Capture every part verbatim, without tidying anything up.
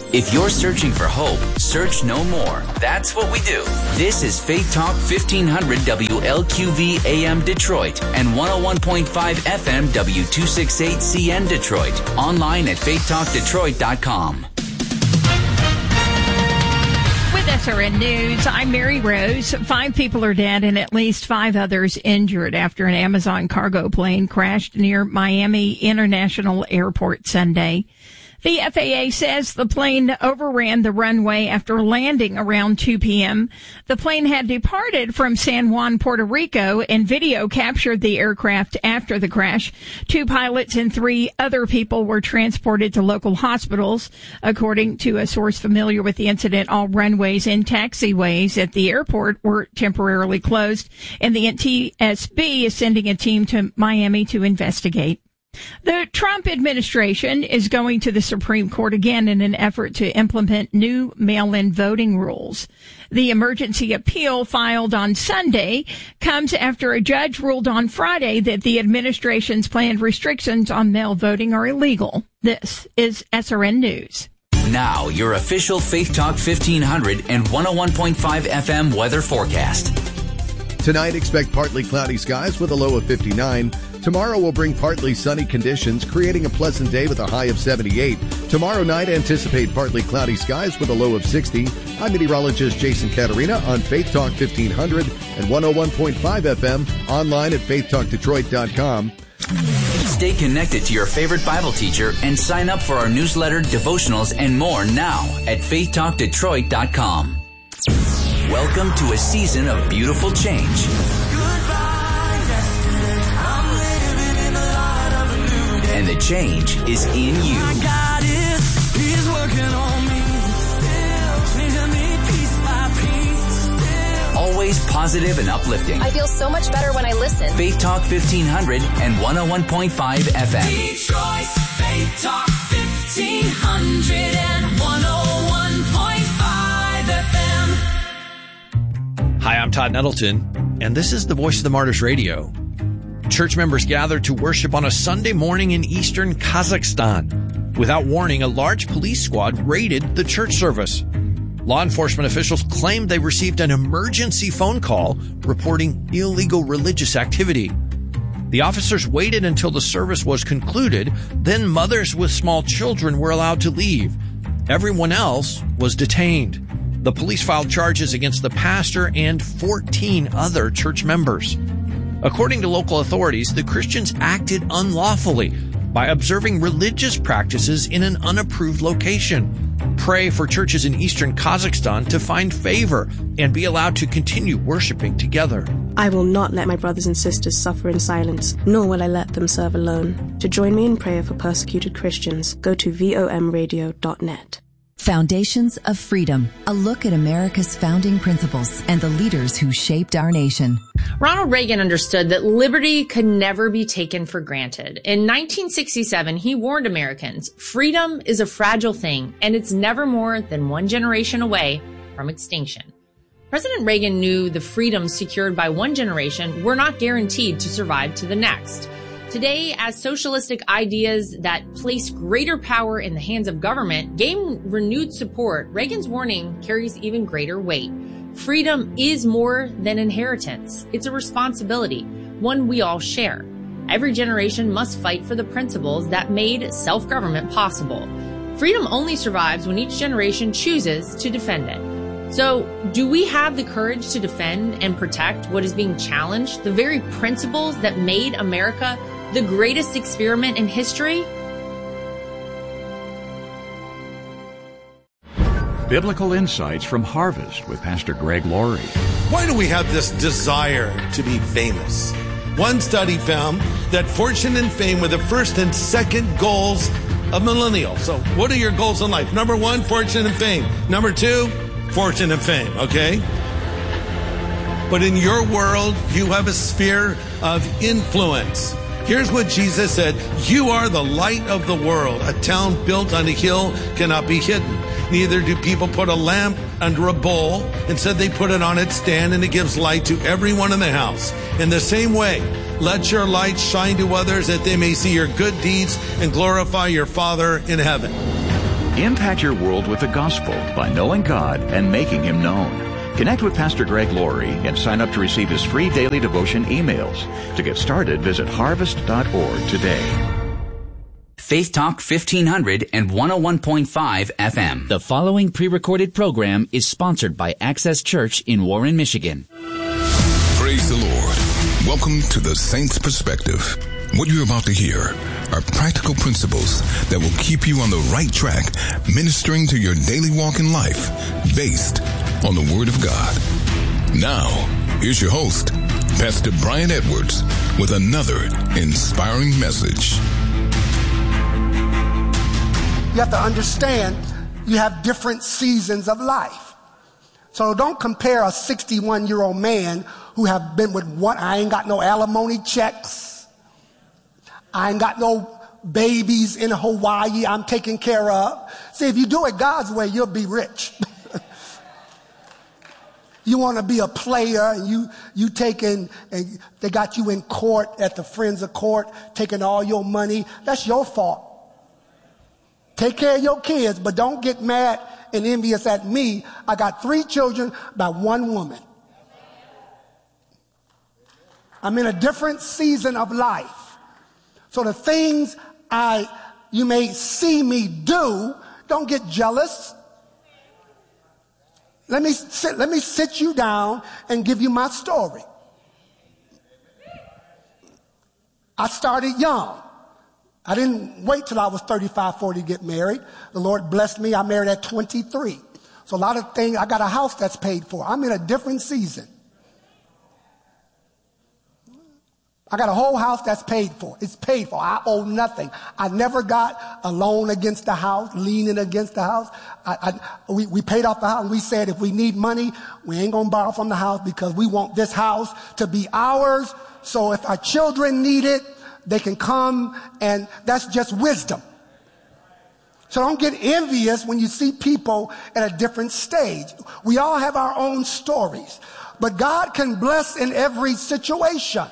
If you're searching for hope, search no more. That's what we do. This is Faith Talk fifteen hundred W L Q V A M Detroit and one oh one point five F M W two sixty-eight C N Detroit. Online at faith talk detroit dot com. With S R N News, I'm Mary Rose. Five people are dead and at least five others injured after an Amazon cargo plane crashed near Miami International Airport Sunday. The F A A says the plane overran the runway after landing around two p.m. The plane had departed from San Juan, Puerto Rico, and video captured the aircraft after the crash. Two pilots and three other people were transported to local hospitals. According to a source familiar with the incident, all runways and taxiways at the airport were temporarily closed, and the N T S B is sending a team to Miami to investigate. The Trump administration is going to the Supreme Court again in an effort to implement new mail-in voting rules. The emergency appeal filed on Sunday comes after a judge ruled on Friday that the administration's planned restrictions on mail voting are illegal. This is S R N News. Now, your official Faith Talk fifteen hundred and one oh one point five F M weather forecast. Tonight, expect partly cloudy skies with a low of fifty-nine. Tomorrow will bring partly sunny conditions, creating a pleasant day with a high of seventy-eight. Tomorrow night, anticipate partly cloudy skies with a low of sixty. I'm meteorologist Jason Caterina on Faith Talk fifteen hundred and one oh one point five F M, online at faith talk detroit dot com. Stay connected to your favorite Bible teacher and sign up for our newsletter, devotionals, and more now at faith talk detroit dot com. Welcome to a season of beautiful change. And the change is in you. God is, he's working on me, still changing me piece by piece. Always positive and uplifting. I feel so much better when I listen. Faith Talk fifteen hundred and one oh one point five F M. Detroit's Faith Talk fifteen hundred and one oh one point five F M. Hi, I'm Todd Nettleton, and this is the Voice of the Martyrs Radio. Church members gathered to worship on a Sunday morning in eastern Kazakhstan. Without warning, a large police squad raided the church service. Law enforcement officials claimed they received an emergency phone call reporting illegal religious activity. The officers waited until the service was concluded, then mothers with small children were allowed to leave. Everyone else was detained. The police filed charges against the pastor and fourteen other church members. According to local authorities, the Christians acted unlawfully by observing religious practices in an unapproved location. Pray for churches in eastern Kazakhstan to find favor and be allowed to continue worshiping together. I will not let my brothers and sisters suffer in silence, nor will I let them serve alone. To join me in prayer for persecuted Christians, go to V O M radio dot net. Foundations of Freedom, a look at America's founding principles and the leaders who shaped our nation. Ronald Reagan understood that liberty could never be taken for granted. In nineteen sixty-seven, he warned Americans, freedom is a fragile thing, and it's never more than one generation away from extinction. President Reagan knew the freedoms secured by one generation were not guaranteed to survive to the next. Today, as socialistic ideas that place greater power in the hands of government gain renewed support, Reagan's warning carries even greater weight. Freedom is more than inheritance. It's a responsibility, one we all share. Every generation must fight for the principles that made self-government possible. Freedom only survives when each generation chooses to defend it. So, do we have the courage to defend and protect what is being challenged, the very principles that made America the greatest experiment in history? Biblical Insights from Harvest with Pastor Greg Laurie. Why do we have this desire to be famous? One study found that fortune and fame were the first and second goals of millennials. So what are your goals in life? Number one, fortune and fame. Number two, fortune and fame, okay? But in your world, you have a sphere of influence. Here's what Jesus said. You are the light of the world. A town built on a hill cannot be hidden. Neither do people put a lamp under a bowl. Instead, they put it on its stand, and it gives light to everyone in the house. In the same way, let your light shine to others that they may see your good deeds and glorify your Father in heaven. Impact your world with the gospel by knowing God and making Him known. Connect with Pastor Greg Laurie and sign up to receive his free daily devotion emails. To get started, visit harvest dot org today. Faith Talk fifteen hundred and one oh one point five F M. The following pre-recorded program is sponsored by Access Church in Warren, Michigan. Praise the Lord. Welcome to the Saints Perspective. What you're about to hear are practical principles that will keep you on the right track, ministering to your daily walk in life, based on the Word of God. Now, here's your host, Pastor Brian Edwards, with another inspiring message. You have to understand you have different seasons of life. So don't compare a sixty-one-year-old man who have been with one, I ain't got no alimony checks. I ain't got no babies in Hawaii I'm taking care of. See, if you do it God's way, you'll be rich. You want to be a player, and you you taking, and they got you in court at the Friends of Court, taking all your money. That's your fault. Take care of your kids, but don't get mad and envious at me. I got three children by one woman. I'm in a different season of life. So the things I, you may see me do, don't get jealous. Let me sit, let me sit you down and give you my story. I started young. I didn't wait till I was thirty-five, forty to get married. The Lord blessed me. I married at twenty-three. So a lot of things, I got a house that's paid for. I'm in a different season. I got a whole house that's paid for. It's paid for. I owe nothing. I never got a loan against the house, leaning against the house. I, I, we, we paid off the house, and we said if we need money, we ain't going to borrow from the house because we want this house to be ours. So if our children need it, they can come, and that's just wisdom. So don't get envious when you see people at a different stage. We all have our own stories, but God can bless in every situation.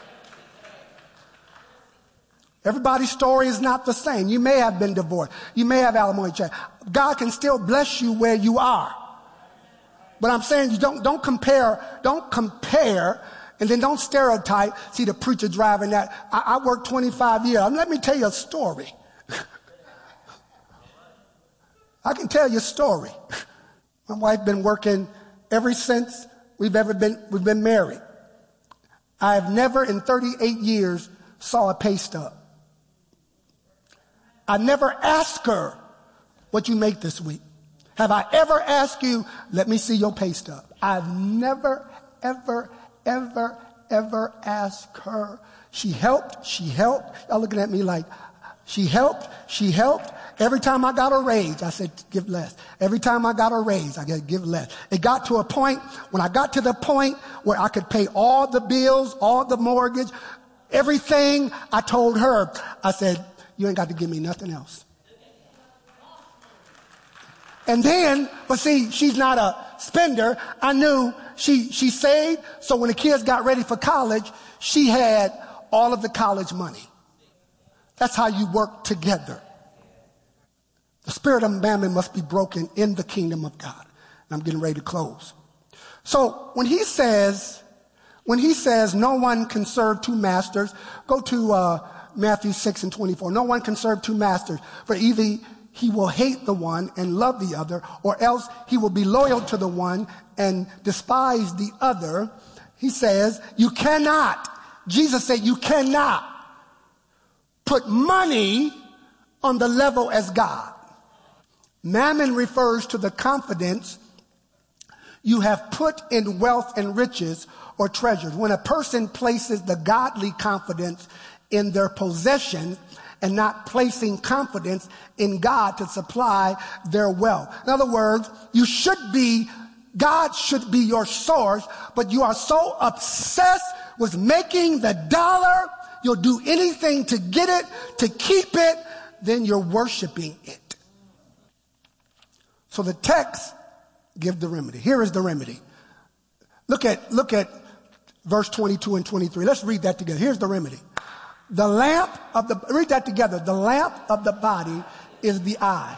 Everybody's story is not the same. You may have been divorced. You may have alimony check. God can still bless you where you are. But I'm saying you don't, don't compare, don't compare, and then don't stereotype. See the preacher driving that. I, I worked twenty-five years. Let me tell you a story. I can tell you a story. My wife been working ever since we've ever been, we've been married. I have never in thirty-eight years saw a pay stub. I never asked her what you make this week. Have I ever asked you, let me see your pay stub? I've never, ever, ever, ever asked her. She helped, she helped. Y'all looking at me like, she helped, she helped. Every time I got a raise, I said, give less. Every time I got a raise, I said, give less. It got to a point, when I got to the point where I could pay all the bills, all the mortgage, everything, I told her, I said, you ain't got to give me nothing else. And then, but see, she's not a spender. I knew she, she saved. So when the kids got ready for college, she had all of the college money. That's how you work together. The spirit of mammon must be broken in the kingdom of God. And I'm getting ready to close. So when he says, when he says no one can serve two masters, go to uh, Matthew six and twenty-four. No one can serve two masters, for either he will hate the one and love the other, or else he will be loyal to the one and despise the other. He says, you cannot, Jesus said, you cannot put money on the level as God. Mammon refers to the confidence you have put in wealth and riches or treasures. When a person places the godly confidence in their possessions and not placing confidence in God to supply their wealth. In other words, you should be, God should be your source, but you are so obsessed with making the dollar, you'll do anything to get it, to keep it, then you're worshiping it. So the text give the remedy. Here is the remedy. Look at, look at verse twenty-two and twenty-three. Let's read that together. Here's the remedy. The lamp of the, read that together. The lamp of the body is the eye.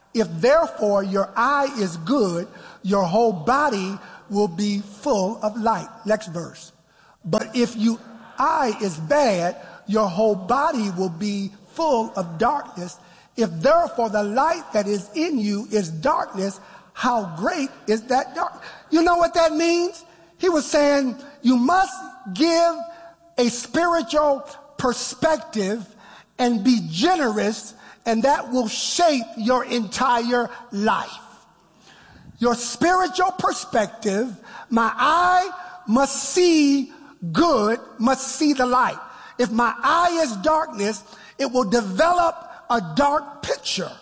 If therefore your eye is good, your whole body will be full of light. Next verse. But if your eye is bad, your whole body will be full of darkness. If therefore the light that is in you is darkness, how great is that dark? You know what that means? He was saying you must give a spiritual perspective and be generous, and that will shape your entire life. Your spiritual perspective, my eye must see good, must see the light. If my eye is darkness, it will develop a dark picture.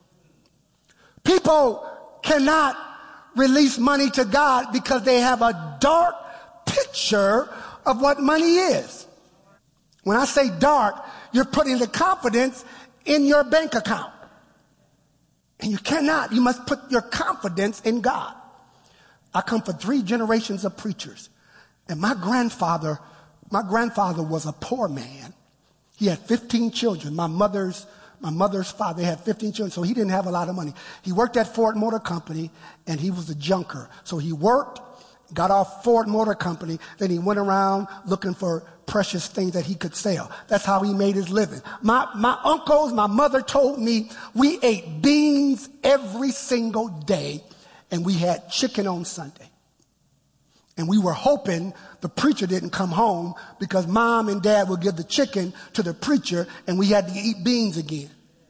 People cannot release money to God because they have a dark picture of what money is. When I say dark, you're putting the confidence in your bank account. And you cannot. You must put your confidence in God. I come from three generations of preachers. And my grandfather, my grandfather was a poor man. He had fifteen children. My mother's My mother's father had fifteen children, so he didn't have a lot of money. He worked at Ford Motor Company, and he was a junker. So he worked, got off Ford Motor Company, then he went around looking for precious things that he could sell. That's how he made his living. My, my uncles, my mother told me we ate beans every single day, and we had chicken on Sunday. And we were hoping the preacher didn't come home because mom and dad would give the chicken to the preacher and we had to eat beans again.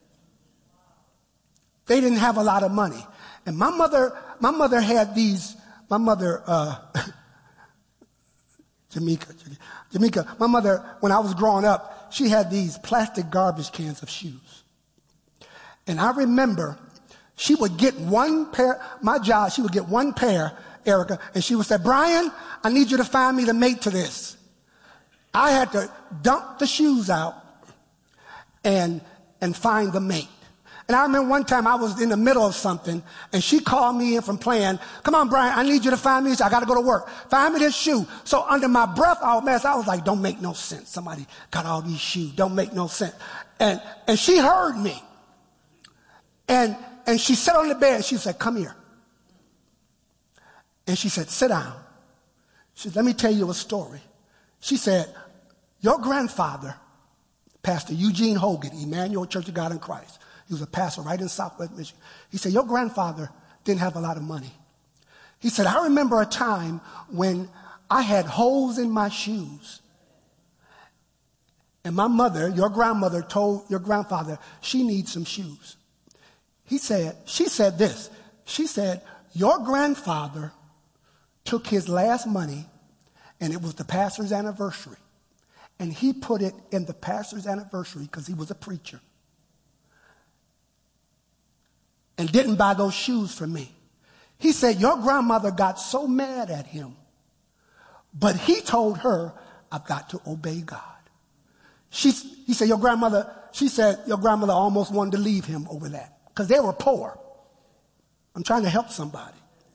They didn't have a lot of money. And my mother, my mother had these, my mother, uh, Jamaica, Jamaica, my mother, when I was growing up, she had these plastic garbage cans of shoes. And I remember she would get one pair, my job, she would get one pair, Erica, and she would say, Brian, I need you to find me the mate to this. I had to dump the shoes out and, and find the mate. And I remember one time I was in the middle of something and she called me in from playing. Come on, Brian, I need you to find me. I got to go to work. Find me this shoe. So under my breath, I was, mess, I was like, don't make no sense. Somebody got all these shoes. Don't make no sense. And, and she heard me. And, and she sat on the bed. She said, come here. And she said, sit down. She said, let me tell you a story. She said, your grandfather, Pastor Eugene Hogan, Emmanuel Church of God in Christ, he was a pastor right in Southwest Michigan. He said, your grandfather didn't have a lot of money. He said, I remember a time when I had holes in my shoes. And my mother, your grandmother, told your grandfather she needs some shoes. He said, she said this. She said, your grandfather took his last money, and it was the pastor's anniversary. And he put it in the pastor's anniversary because he was a preacher. And didn't buy those shoes for me. He said, your grandmother got so mad at him. But he told her, I've got to obey God. She, he said, your grandmother, she said, your grandmother almost wanted to leave him over that. Because they were poor. I'm trying to help somebody.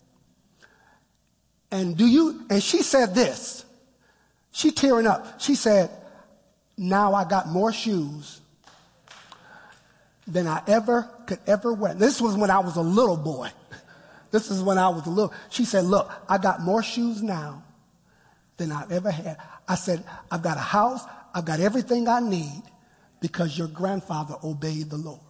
And do you, and she said this, she tearing up. She said, now I got more shoes than I ever could ever wear. This was when I was a little boy. This is when I was a little, she said, look, I got more shoes now than I've ever had. I said, I've got a house, I've got everything I need because your grandfather obeyed the Lord.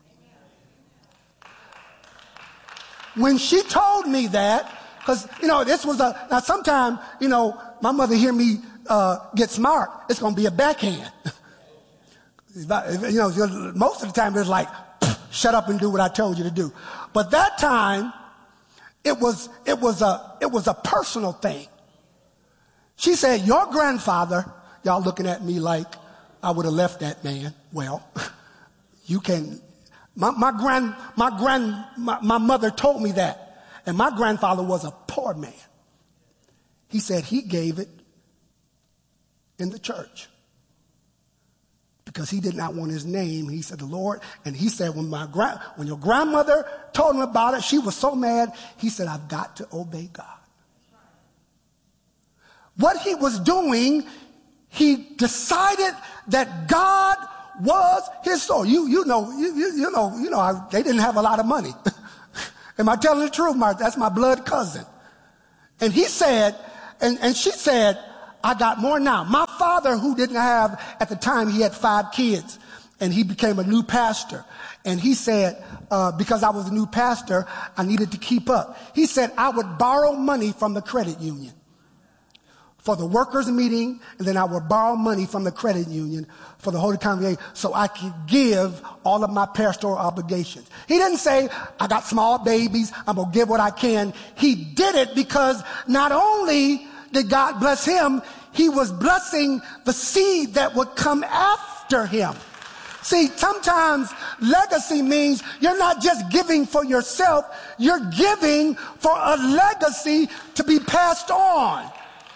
When she told me that, because, you know, this was a, now sometime, you know, my mother hear me uh, get smart, it's going to be a backhand. You know, most of the time it's like, shut up and do what I told you to do. But that time, it was, it was a, it was a personal thing. She said, your grandfather, y'all looking at me like I would have left that man. Well, you can, my, my grand, my grand, my, my mother told me that. And my grandfather was a poor man. He said he gave it in the church because he did not want his name. He said, the Lord, and he said, when my grand, when your grandmother told him about it, she was so mad. He said, I've got to obey God. What he was doing, he decided that God was his source. You, you know, you, you, you know, you know, they didn't have a lot of money. Am I telling the truth, Martha? That's my blood cousin. And he said, and, and she said, I got more now. My father, who didn't have, at the time, he had five kids, and he became a new pastor. And he said, uh, because I was a new pastor, I needed to keep up. He said, I would borrow money from the credit union for the workers' meeting, and then I would borrow money from the credit union for the Holy Congregation so I could give all of my pastoral obligations. He didn't say, I got small babies, I'm going to give what I can. He did it because not only did God bless him, he was blessing the seed that would come after him. See, sometimes legacy means you're not just giving for yourself, you're giving for a legacy to be passed on.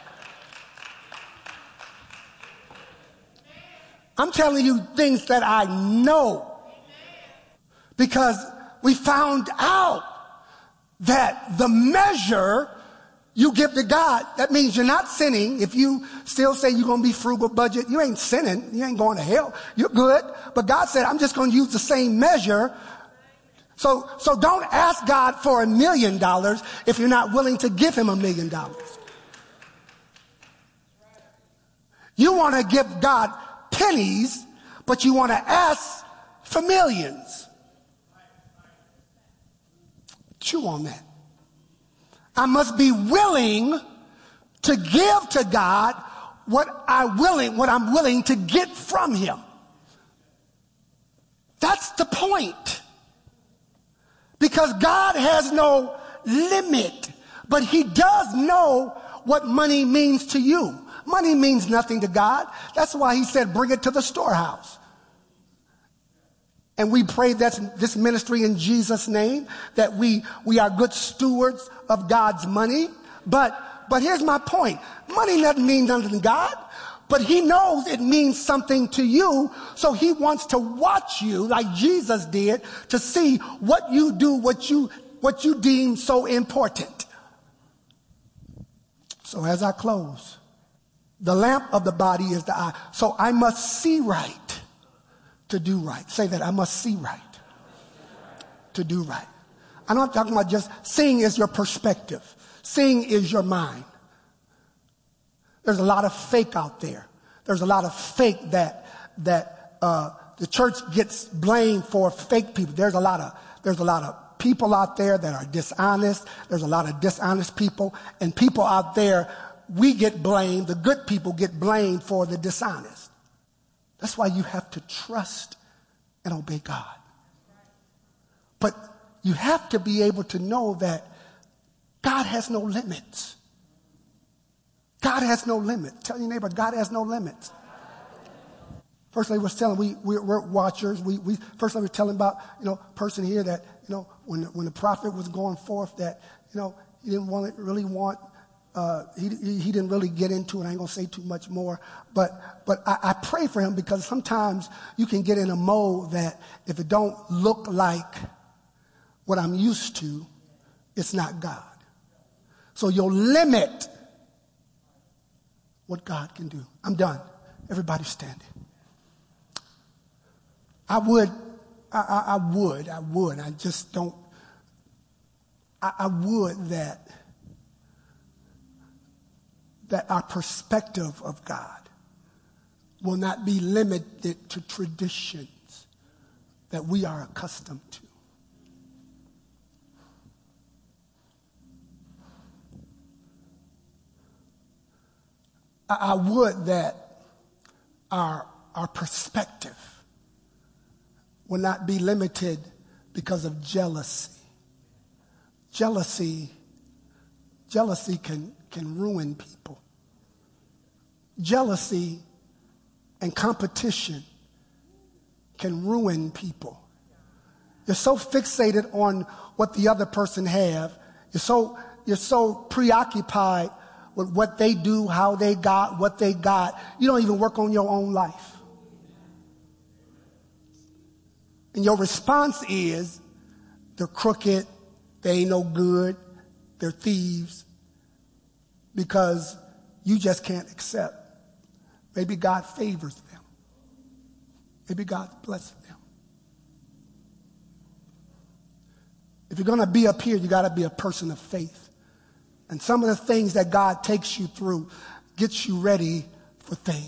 I'm telling you things that I know because we found out that the measure you give to God, that means you're not sinning. If you still say you're going to be frugal budget, you ain't sinning. You ain't going to hell. You're good. But God said, I'm just going to use the same measure. So, so don't ask God for a million dollars if you're not willing to give him a million dollars. You want to give God pennies, but you want to ask for millions. Chew on that. I must be willing to give to God what I willing, what I'm willing to get from him. That's the point. Because God has no limit, but he does know what money means to you. Money means nothing to God. That's why he said, bring it to the storehouse. And we pray that this ministry in Jesus' name, that we, we are good stewards of God's money. But, but here's my point. Money doesn't mean nothing to God, but he knows it means something to you. So he wants to watch you like Jesus did to see what you do, what you, what you deem so important. So as I close, the lamp of the body is the eye. So I must see right to do right. Say that. I must see right to do right. I'm not talking about just seeing is your perspective. Seeing is your mind. There's a lot of fake out there. There's a lot of fake that that uh, the church gets blamed for fake people. There's a lot of there's a lot of people out there that are dishonest. There's a lot of dishonest people, and people out there, we get blamed. The good people get blamed for the dishonest. That's why you have to trust and obey God. But you have to be able to know that God has no limits. God has no limit. Tell your neighbor, God has no limits. First lady was telling, we, we're, we're watchers. We, we, first lady was telling about, you know, person here that, you know, when, when the prophet was going forth that, you know, he didn't want really want, uh, he, he didn't really get into it. I ain't going to say too much more. But, but I, I pray for him because sometimes you can get in a mode that if it don't look like what I'm used to, it's not God. So you'll limit what God can do. I'm done. Everybody standing. I would, I, I, I would, I would, I just don't, I, I would that, that our perspective of God will not be limited to traditions that we are accustomed to. I, I would that our, our perspective will not be limited because of jealousy. Jealousy, jealousy can, can ruin people. Jealousy and competition can ruin people. You're so fixated on what the other person have. You're so, you're so preoccupied with what they do, how they got, what they got. You don't even work on your own life. And your response is, they're crooked, they ain't no good, they're thieves, because you just can't accept. Maybe God favors them. Maybe God blesses them. If you're going to be up here, you got to be a person of faith. And some of the things that God takes you through gets you ready for things.